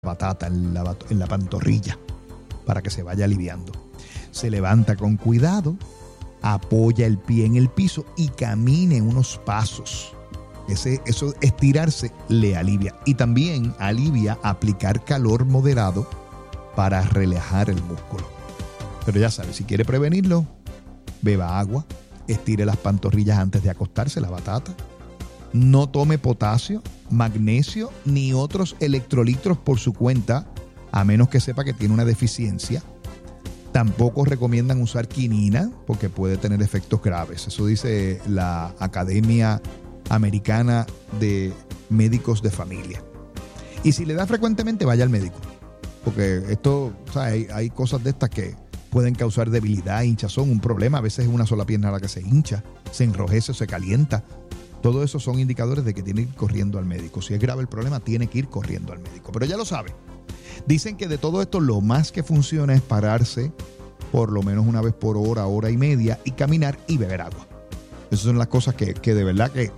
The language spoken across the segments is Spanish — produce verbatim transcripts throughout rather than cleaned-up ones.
batata en la, en la pantorrilla para que se vaya aliviando. Se levanta con cuidado, apoya el pie en el piso y camine unos pasos. Ese, eso estirarse le alivia. Y también alivia aplicar calor moderado para relajar el músculo. Pero ya sabes, si quiere prevenirlo, beba agua, estire las pantorrillas antes de acostarse, la batata. No tome potasio, magnesio ni otros electrolitos por su cuenta, a menos que sepa que tiene una deficiencia. Tampoco recomiendan usar quinina porque puede tener efectos graves. Eso dice la Academia Americana de Médicos de Familia. Y si le da frecuentemente, vaya al médico. Porque esto, o sea, hay, hay cosas de estas que pueden causar debilidad, hinchazón, un problema. A veces es una sola pierna la que se hincha, se enrojece o se calienta. Todo eso son indicadores de que tiene que ir corriendo al médico. Si es grave el problema, tiene que ir corriendo al médico. Pero ya lo sabe. Dicen que de todo esto lo más que funciona es pararse por lo menos una vez por hora, hora y media y caminar y beber agua. Esas son las cosas que, que de verdad que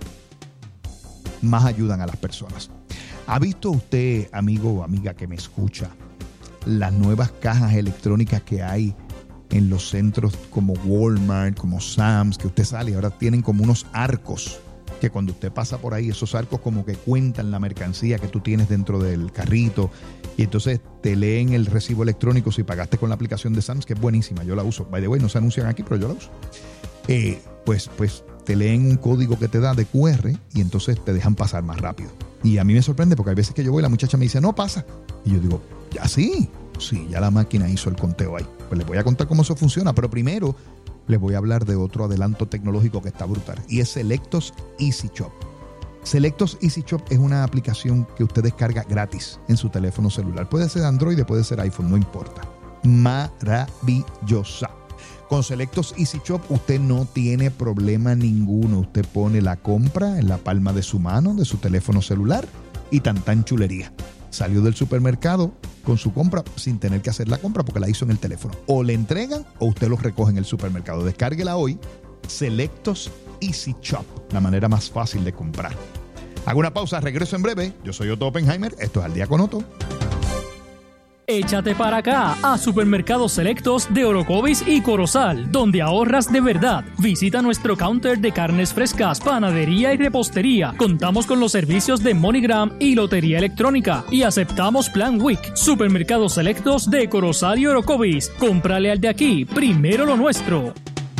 más ayudan a las personas. ¿Ha visto usted, amigo o amiga que me escucha, las nuevas cajas electrónicas que hay en los centros como Walmart, como Sam's, que usted sale y ahora tienen como unos arcos que cuando usted pasa por ahí, esos arcos como que cuentan la mercancía que tú tienes dentro del carrito y entonces te leen el recibo electrónico si pagaste con la aplicación de Sam's, que es buenísima, yo la uso. By the way, no se anuncian aquí, pero yo la uso. Eh, pues, pues te leen un código que te da de cu erre y entonces te dejan pasar más rápido. Y a mí me sorprende porque hay veces que yo voy y la muchacha me dice, no pasa. Y yo digo, ya sí, sí, ya la máquina hizo el conteo ahí. Pues les voy a contar cómo eso funciona, pero primero les voy a hablar de otro adelanto tecnológico que está brutal y es Selectos Easy Shop. Selectos Easy Shop es una aplicación que usted descarga gratis en su teléfono celular. Puede ser Android, puede ser iPhone, no importa. Maravillosa. Con Selectos Easy Shop usted no tiene problema ninguno. Usted pone la compra en la palma de su mano, de su teléfono celular y tan tan chulería. Salió del supermercado con su compra sin tener que hacer la compra porque la hizo en el teléfono. O le entregan o usted los recoge en el supermercado. Descárguela hoy. Selectos Easy Shop, la manera más fácil de comprar. Hago una pausa, regreso en breve. Yo soy Otto Oppenheimer. Esto es Al Día con Otto. Échate para acá a Supermercados Selectos de Orocovis y Corozal, donde ahorras de verdad. Visita nuestro counter de carnes frescas, panadería y repostería. Contamos con los servicios de MoneyGram y lotería electrónica y aceptamos Plan Week. Supermercados Selectos de Corozal y Orocovis. Cómprale al de aquí, primero lo nuestro.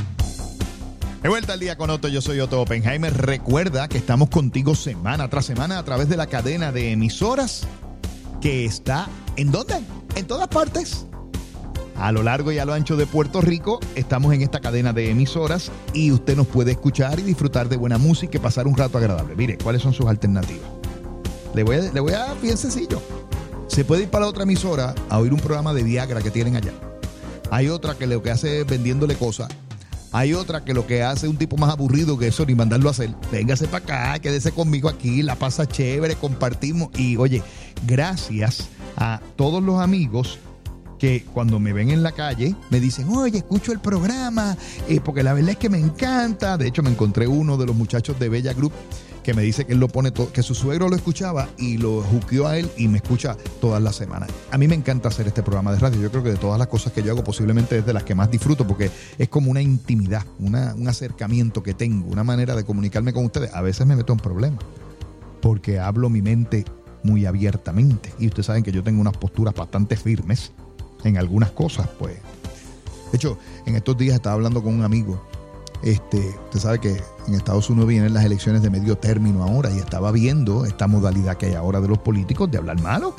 De vuelta al Día con Otto, yo soy Otto Oppenheimer. Recuerda que estamos contigo semana tras semana a través de la cadena de emisoras que está, ¿en dónde? En todas partes. A lo largo y a lo ancho de Puerto Rico estamos en esta cadena de emisoras y usted nos puede escuchar y disfrutar de buena música y pasar un rato agradable. Mire, ¿cuáles son sus alternativas? Le voy a, le voy a bien sencillo. Se puede ir para la otra emisora a oír un programa de Viagra que tienen allá. Hay otra que lo que hace es vendiéndole cosas. Hay otra que lo que hace es un tipo más aburrido que eso, ni mandarlo a hacer. Véngase para acá, quédese conmigo aquí, la pasa chévere, compartimos. Y oye, gracias a todos los amigos que cuando me ven en la calle me dicen, oye, escucho el programa, eh, porque la verdad es que me encanta. De hecho, me encontré uno de los muchachos de Bella Group que me dice que él lo pone todo, que su suegro lo escuchaba y lo juqueó a él y me escucha todas las semanas. A mí me encanta hacer este programa de radio. Yo creo que de todas las cosas que yo hago, posiblemente es de las que más disfruto porque es como una intimidad, una, un acercamiento que tengo, una manera de comunicarme con ustedes. A veces me meto en problemas porque hablo mi mente muy abiertamente y ustedes saben que yo tengo unas posturas bastante firmes en algunas cosas, pues. De hecho, en estos días estaba hablando con un amigo. Este, usted sabe que en Estados Unidos vienen las elecciones de medio término ahora y estaba viendo esta modalidad que hay ahora de los políticos de hablar malo.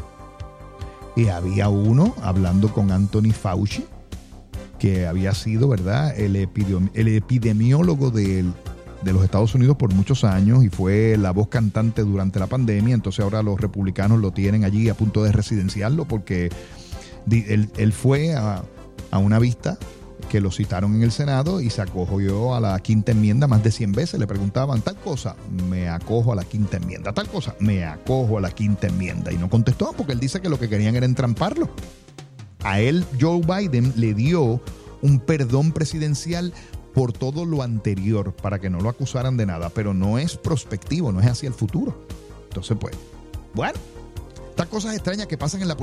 Y había uno hablando con Anthony Fauci, que había sido, ¿verdad?, el, epidemi- el epidemiólogo del, de los Estados Unidos por muchos años y fue la voz cantante durante la pandemia. Entonces ahora los republicanos lo tienen allí a punto de residenciarlo porque él, él fue a, a una vista que lo citaron en el Senado y se acogió a la quinta enmienda más de cien veces. Le preguntaban tal cosa, me acojo a la quinta enmienda, tal cosa, me acojo a la quinta enmienda. Y no contestó porque él dice que lo que querían era entramparlo. A él Joe Biden le dio un perdón presidencial por todo lo anterior para que no lo acusaran de nada, pero no es prospectivo, no es hacia el futuro. Entonces, pues, bueno, Estas cosas extrañas que pasan en la